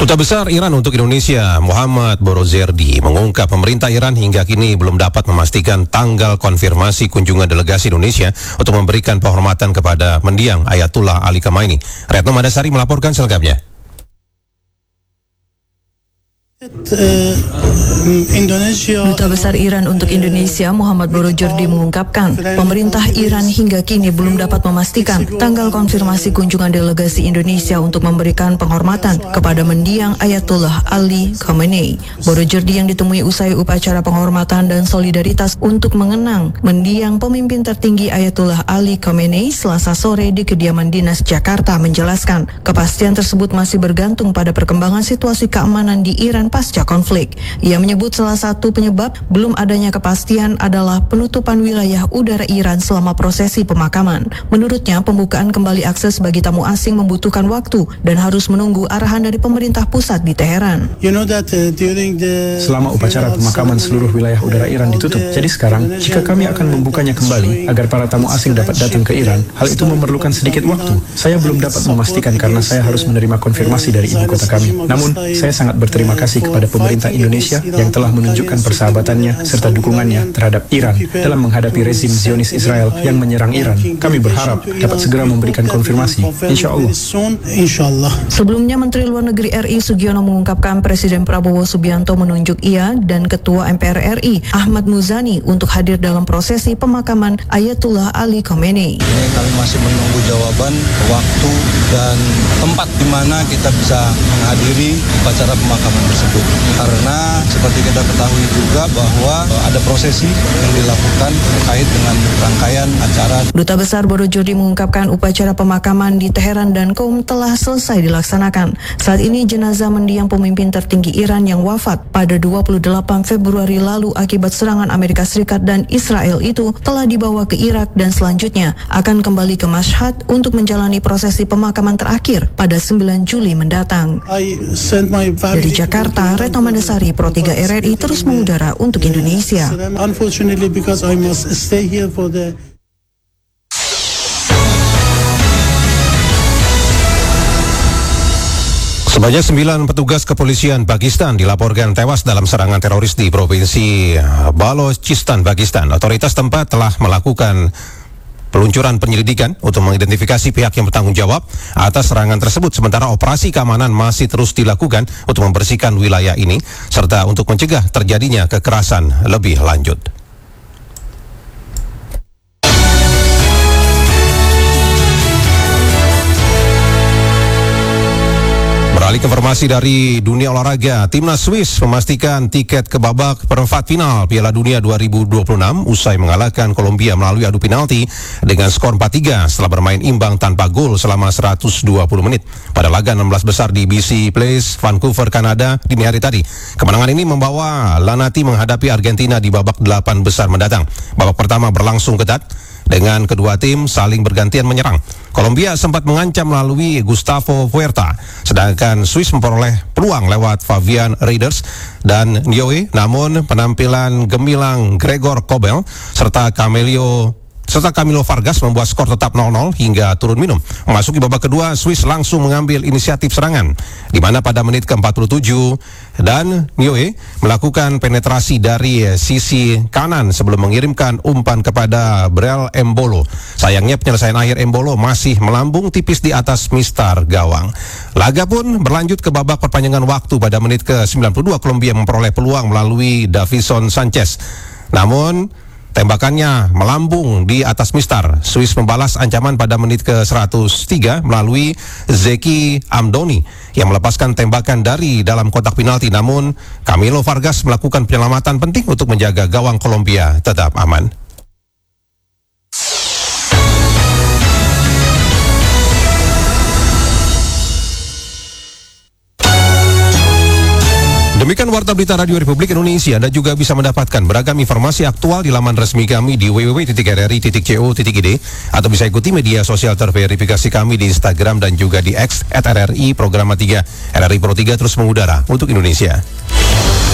Duta Besar Iran untuk Indonesia, Muhammad Borozerdi, mengungkap pemerintah Iran hingga kini belum dapat memastikan tanggal konfirmasi kunjungan delegasi Indonesia untuk memberikan penghormatan kepada mendiang Ayatullah Ali Khamenei. Retno Madasari melaporkan selengkapnya. Duta Besar Iran untuk Indonesia Muhammad Borozerdi mengungkapkan pemerintah Iran hingga kini belum dapat memastikan tanggal konfirmasi kunjungan delegasi Indonesia untuk memberikan penghormatan kepada mendiang Ayatullah Ali Khamenei. Borozerdi yang ditemui usai upacara penghormatan dan solidaritas untuk mengenang mendiang pemimpin tertinggi Ayatullah Ali Khamenei Selasa sore di kediaman dinas Jakarta menjelaskan kepastian tersebut masih bergantung pada perkembangan situasi keamanan di Iran pasca konflik. Ia menyebut salah satu penyebab belum adanya kepastian adalah penutupan wilayah udara Iran selama prosesi pemakaman. Menurutnya, pembukaan kembali akses bagi tamu asing membutuhkan waktu dan harus menunggu arahan dari pemerintah pusat di Teheran. Selama upacara pemakaman seluruh wilayah udara Iran ditutup. Jadi sekarang, jika kami akan membukanya kembali agar para tamu asing dapat datang ke Iran, hal itu memerlukan sedikit waktu. Saya belum dapat memastikan karena saya harus menerima konfirmasi dari ibu kota kami. Namun, saya sangat berterima kasih kepada pemerintah Indonesia yang telah menunjukkan persahabatannya serta dukungannya terhadap Iran dalam menghadapi rezim Zionis Israel yang menyerang Iran. Kami berharap dapat segera memberikan konfirmasi, insya Allah. Sebelumnya, Menteri Luar Negeri RI Sugiono mengungkapkan Presiden Prabowo Subianto menunjuk ia dan Ketua MPR RI Ahmad Muzani untuk hadir dalam prosesi pemakaman Ayatullah Ali Khamenei. Kami masih menunggu jawaban, waktu, dan tempat di mana kita bisa menghadiri upacara pemakaman tersebut. Karena seperti kita ketahui juga bahwa ada prosesi yang dilakukan terkait dengan rangkaian acara. Duta Besar Borozerdi mengungkapkan upacara pemakaman di Teheran dan Qom telah selesai dilaksanakan. Saat ini jenazah mendiang pemimpin tertinggi Iran yang wafat pada 28 Februari lalu akibat serangan Amerika Serikat dan Israel itu telah dibawa ke Irak dan selanjutnya akan kembali ke Mashhad untuk menjalani prosesi pemakaman terakhir pada 9 Juli mendatang. Dari Jakarta, Retno Madasari, Pro 3 RRI terus mengudara untuk Indonesia. Sebanyak 9 petugas kepolisian Pakistan dilaporkan tewas dalam serangan teroris di Provinsi Balochistan, Pakistan. Otoritas tempat telah melakukan peluncuran penyelidikan untuk mengidentifikasi pihak yang bertanggung jawab atas serangan tersebut, sementara operasi keamanan masih terus dilakukan untuk membersihkan wilayah ini serta untuk mencegah terjadinya kekerasan lebih lanjut. Beralih ke informasi dari dunia olahraga, Timnas Swiss memastikan tiket ke babak perempat final Piala Dunia 2026 usai mengalahkan Kolombia melalui adu penalti dengan skor 4-3 setelah bermain imbang tanpa gol selama 120 menit pada laga 16 besar di BC Place, Vancouver, Kanada dini hari tadi. Kemenangan ini membawa Lanati menghadapi Argentina di babak 8 besar mendatang. Babak pertama berlangsung ketat dengan kedua tim saling bergantian menyerang. Kolombia sempat mengancam melalui Gustavo Huerta, sedangkan Swiss memperoleh peluang lewat Fabian Reinders dan Nioe, namun penampilan gemilang Gregor Kobel serta Camilo Vargas membuat skor tetap 0-0 hingga turun minum. Memasuki babak kedua, Swiss langsung mengambil inisiatif serangan, di mana pada menit ke-47 dan Nioe melakukan penetrasi dari sisi kanan sebelum mengirimkan umpan kepada Brel Embolo. Sayangnya penyelesaian akhir Embolo masih melambung tipis di atas mistar gawang. Laga pun berlanjut ke babak perpanjangan waktu. Pada menit ke-92 Kolombia memperoleh peluang melalui Davison Sanchez, namun tembakannya melambung di atas mistar. Swiss membalas ancaman pada menit ke-103 melalui Zeki Amdoni yang melepaskan tembakan dari dalam kotak penalti, namun Camilo Vargas melakukan penyelamatan penting untuk menjaga gawang Kolombia tetap aman. Demikian Warta Berita Radio Republik Indonesia. Anda juga bisa mendapatkan beragam informasi aktual di laman resmi kami di www.rri.co.id atau bisa ikuti media sosial terverifikasi kami di Instagram dan juga di X @RRI Programa 3. RRI Pro 3 terus mengudara untuk Indonesia.